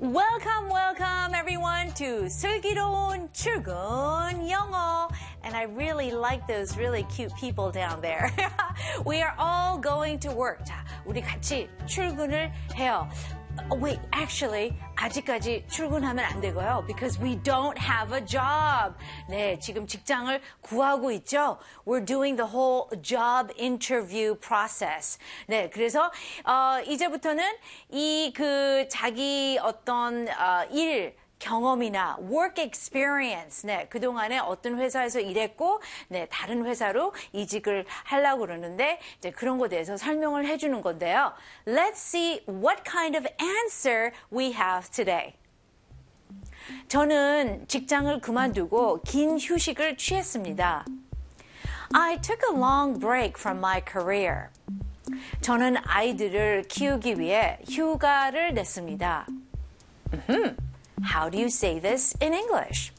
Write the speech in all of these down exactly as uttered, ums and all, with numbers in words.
Welcome, welcome everyone to 슬기로운 출근 영어. And I really like those really cute people down there. We are all going to work. 자, 우리 같이 출근을 해요. Oh, wait, actually, 아직까지 출근하면 안 되고요. Because we don't have a job. 네, 지금 직장을 구하고 있죠. We're doing the whole job interview process. 네, 그래서 어, 이제부터는 이 그 자기 어떤 어, 일 경험이나 work experience, 네, 그동안에 어떤 회사에서 일했고, 네, 다른 회사로 이직을 하려고 그러는데, 이제 그런 거에 대해서 설명을 해주는 건데요. Let's see what kind of answer we have today. 저는 직장을 그만두고 긴 휴식을 취했습니다. I took a long break from my career. 저는 아이들을 키우기 위해 휴가를 냈습니다. 음흠. How do you say this in English?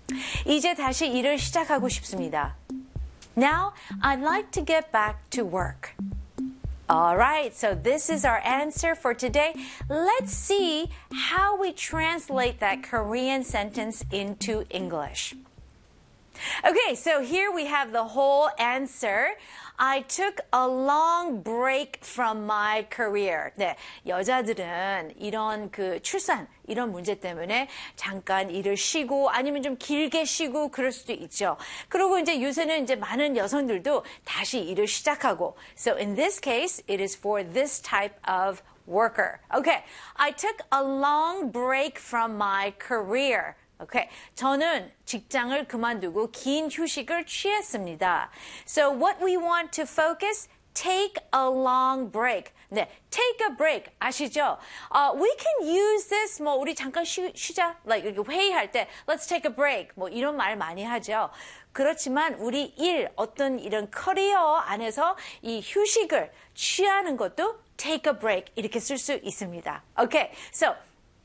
이제 다시 일을 시작하고 싶습니다. Now, I'd like to get back to work. All right, so this is our answer for today. Let's see how we translate that Korean sentence into English. Okay, so here we have the whole answer. I took a long break from my career. 네, 여자들은 이런 그 출산, 이런 문제 때문에 잠깐 일을 쉬고 아니면 좀 길게 쉬고 그럴 수도 있죠. 그리고 이제 요새는 이제 많은 여성들도 다시 일을 시작하고. So in this case, it is for this type of worker. Okay, I took a long break from my career. Okay. 저는 직장을 그만두고 긴 휴식을 취했습니다. So what we want to focus, take a long break. 네, take a break 아시죠? Uh, we can use this, 뭐 우리 잠깐 쉬, 쉬자, like 이렇게 회의할 때, let's take a break, 뭐 이런 말 많이 하죠. 그렇지만 우리 일, 어떤 이런 커리어 안에서 이 휴식을 취하는 것도 take a break 이렇게 쓸 수 있습니다. Okay, so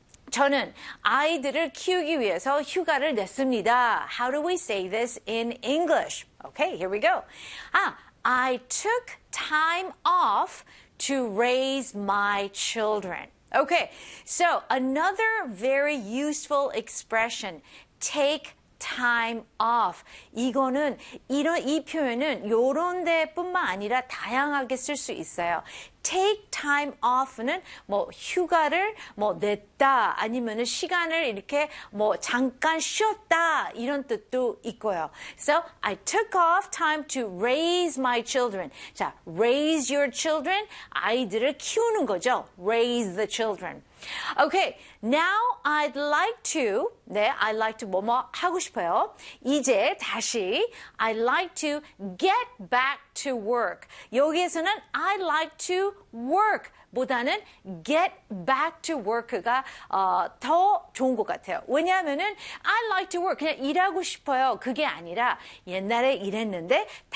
저는 아이들을 키우기 위해서 휴가를 냈습니다. How do we say this in English? Okay, here we go. 아, I took time off to raise my children. Okay, so another very useful expression, take time off. 이거는 이런 이 표현은 요런 데뿐만 아니라 다양하게 쓸 수 있어요. take time off는 뭐 휴가를 뭐 냈다 아니면은 시간을 이렇게 뭐 잠깐 쉬었다 이런 뜻도 있고요. So I took off time to raise my children. 자, raise your children 아이들을 키우는 거죠. Raise the children. Okay, now I'd like to 네, I'd like to 뭐뭐 하고 싶어요. 이제 다시 I'd like to get back to work. 여기에서는 I'd like to work 보다는 get back to work가 어, 더 좋은 것 같아요. 왜냐하면은 I'd like to work 그냥 일하고 싶어요. 그게 아니라 옛날에 일했는데